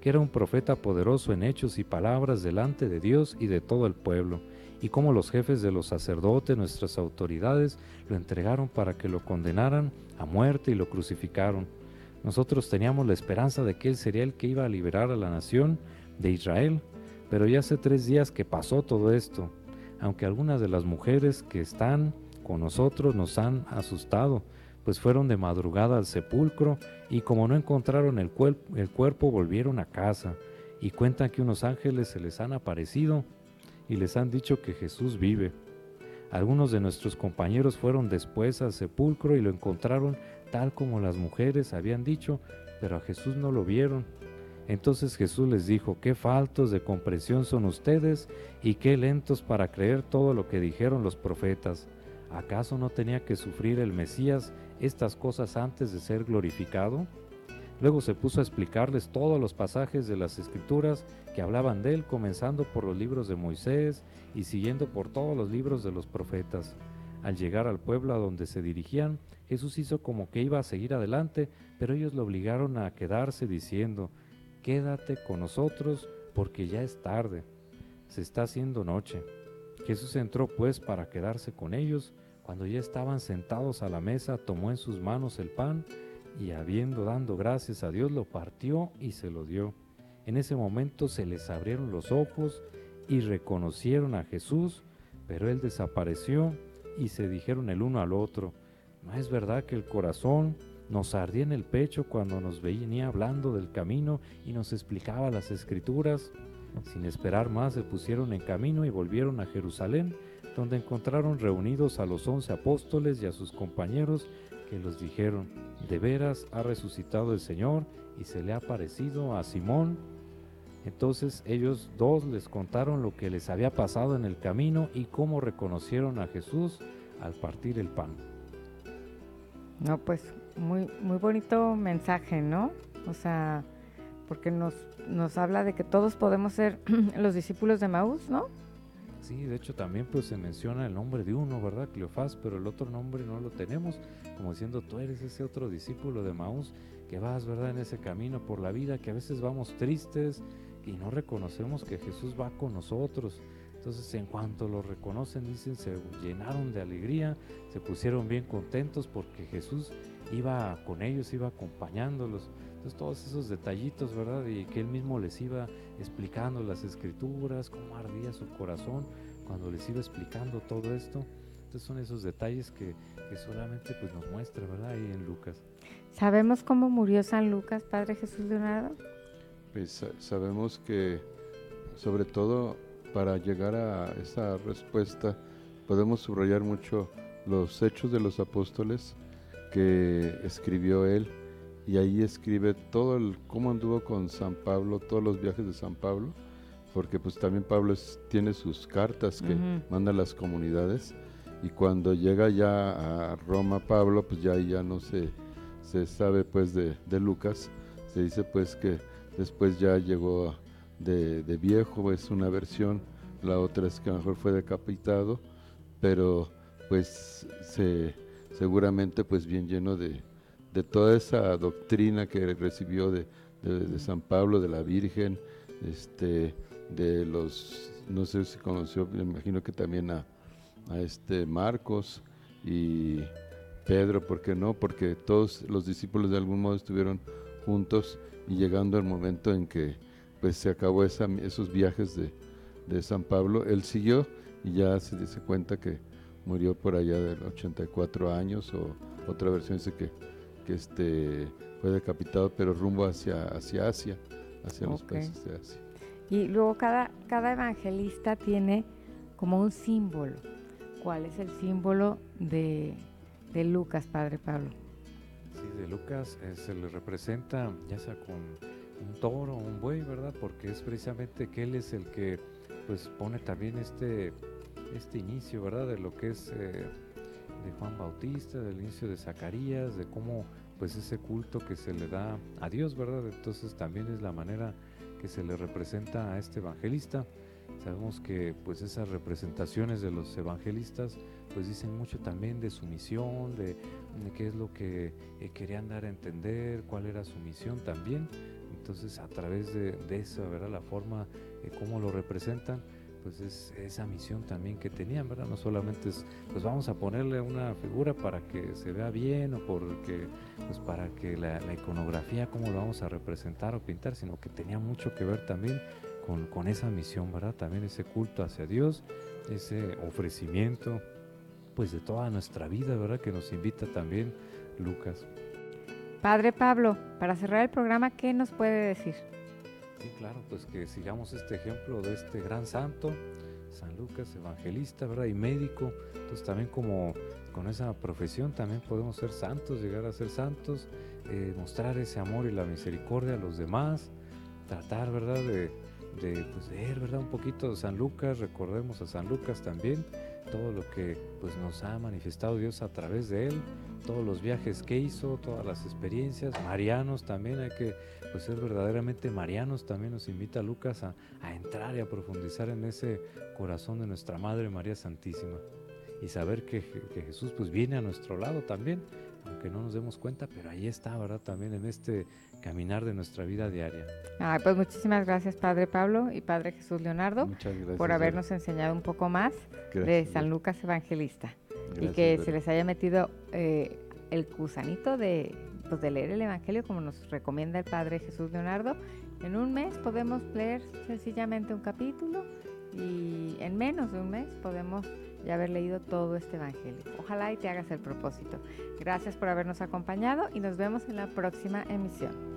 que era un profeta poderoso en hechos y palabras delante de Dios y de todo el pueblo, y cómo los jefes de los sacerdotes, nuestras autoridades, lo entregaron para que lo condenaran a muerte y lo crucificaron. Nosotros teníamos la esperanza de que Él sería el que iba a liberar a la nación de Israel, pero ya hace 3 días que pasó todo esto, aunque algunas de las mujeres que están con nosotros nos han asustado, pues fueron de madrugada al sepulcro y como no encontraron el cuerpo volvieron a casa y cuentan que unos ángeles se les han aparecido y les han dicho que Jesús vive. Algunos de nuestros compañeros fueron después al sepulcro y lo encontraron tal como las mujeres habían dicho, pero a Jesús no lo vieron. Entonces Jesús les dijo: qué faltos de comprensión son ustedes y qué lentos para creer todo lo que dijeron los profetas. ¿Acaso no tenía que sufrir el Mesías estas cosas antes de ser glorificado? Luego se puso a explicarles todos los pasajes de las Escrituras que hablaban de él, comenzando por los libros de Moisés y siguiendo por todos los libros de los profetas. Al llegar al pueblo a donde se dirigían, Jesús hizo como que iba a seguir adelante, pero ellos lo obligaron a quedarse diciendo: quédate con nosotros porque ya es tarde, se está haciendo noche. Jesús entró pues para quedarse con ellos. Cuando ya estaban sentados a la mesa, tomó en sus manos el pan y habiendo dado gracias a Dios, lo partió y se lo dio. En ese momento se les abrieron los ojos y reconocieron a Jesús, pero él desapareció y se dijeron el uno al otro: ¿no es verdad que el corazón nos ardía en el pecho cuando nos venía hablando del camino y nos explicaba las Escrituras? Sin esperar más, se pusieron en camino y volvieron a Jerusalén, donde encontraron reunidos a los 11 apóstoles y a sus compañeros, que los dijeron: de veras ha resucitado el Señor y se le ha aparecido a Simón. Entonces ellos dos les contaron lo que les había pasado en el camino y cómo reconocieron a Jesús al partir el pan. No, pues muy, muy bonito mensaje, ¿no? O sea, porque nos habla de que todos podemos ser los discípulos de Maús, ¿no? Sí, de hecho también pues se menciona el nombre de uno, ¿verdad? Cleofás, pero el otro nombre no lo tenemos, como diciendo: tú eres ese otro discípulo de Maús que vas, ¿verdad?, en ese camino por la vida, que a veces vamos tristes y no reconocemos que Jesús va con nosotros. Entonces, en cuanto lo reconocen, dicen, se llenaron de alegría, se pusieron bien contentos porque Jesús iba con ellos, iba acompañándolos. Entonces, todos esos detallitos, ¿verdad? Y que él mismo les iba explicando las Escrituras, cómo ardía su corazón cuando les iba explicando todo esto. Entonces, son esos detalles que solamente pues nos muestra, ¿verdad?, ahí en Lucas. ¿Sabemos cómo murió San Lucas, Padre Jesús Leonardo? Pues sabemos que, sobre todo, para llegar a esa respuesta, podemos subrayar mucho los Hechos de los Apóstoles que escribió él, y ahí escribe todo cómo anduvo con San Pablo, todos los viajes de San Pablo, porque pues también Pablo tiene sus cartas que manda a las comunidades, y cuando llega ya a Roma Pablo, pues ya no se sabe pues de Lucas. Se dice pues que después ya llegó de viejo, es una versión, la otra es que a lo mejor fue decapitado, pero pues seguramente pues bien lleno de toda esa doctrina que recibió de San Pablo, de la Virgen, de los, no sé si conoció, me imagino que también a Marcos y Pedro, ¿por qué no? Porque todos los discípulos de algún modo estuvieron juntos, y llegando el momento en que pues se acabó esos viajes de San Pablo, él siguió y ya se dice cuenta que murió por allá de 84 años, o otra versión dice que fue decapitado, pero rumbo hacia Asia, hacia los países de Asia. Y luego cada evangelista tiene como un símbolo. ¿Cuál es el símbolo de Lucas, Padre Pablo? Sí, de Lucas se le representa ya sea con un toro o un buey, ¿verdad? Porque es precisamente que él es el que pues pone también este inicio, ¿verdad?, de lo que es de Juan Bautista, del inicio de Zacarías, de cómo pues ese culto que se le da a Dios, ¿verdad? Entonces también es la manera que se le representa a este evangelista. Sabemos que pues esas representaciones de los evangelistas pues dicen mucho también de su misión, de qué es lo que querían dar a entender, cuál era su misión también. Entonces, a través de eso, ¿verdad? La forma, cómo lo representan, pues es esa misión también que tenían, ¿verdad? No solamente es, pues vamos a ponerle una figura para que se vea bien o porque, pues para que la iconografía, cómo lo vamos a representar o pintar, sino que tenía mucho que ver también con esa misión, ¿verdad? También ese culto hacia Dios, ese ofrecimiento, pues de toda nuestra vida, ¿verdad? Que nos invita también Lucas. Padre Pablo, para cerrar el programa, ¿qué nos puede decir? Sí, claro, pues que sigamos este ejemplo de este gran santo, San Lucas, evangelista, ¿verdad? Y médico. Entonces también como con esa profesión también podemos ser santos, llegar a ser santos, mostrar ese amor y la misericordia a los demás, tratar, ¿verdad? Pues leer, ¿verdad? Un poquito de San Lucas, recordemos a San Lucas también, todo lo que pues nos ha manifestado Dios a través de él, todos los viajes que hizo, todas las experiencias, marianos también, hay que pues ser verdaderamente marianos, también nos invita Lucas a entrar y a profundizar en ese corazón de nuestra Madre María Santísima y saber que Jesús pues viene a nuestro lado también, aunque no nos demos cuenta, pero ahí está, ¿verdad? También en este caminar de nuestra vida diaria. Pues muchísimas gracias, Padre Pablo y Padre Jesús Leonardo, Muchas gracias, por habernos enseñado un poco más de San Lucas Evangelista. Gracias, y que Vera. se les haya metido el gusanito de leer el Evangelio como nos recomienda el Padre Jesús Leonardo. En un mes podemos leer sencillamente un capítulo y en menos de un mes podemos ya haber leído todo este Evangelio. Ojalá y te hagas el propósito. Gracias por habernos acompañado y nos vemos en la próxima emisión.